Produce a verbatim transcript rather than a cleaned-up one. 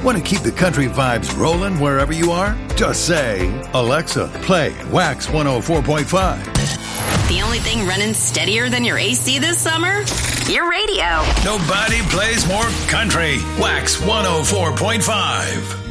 Want to keep the country vibes rolling wherever you are? Just say, Alexa, play Wax one oh four point five. The only thing running steadier than your A C this summer? Your radio. Nobody plays more country. Wax one oh four point five.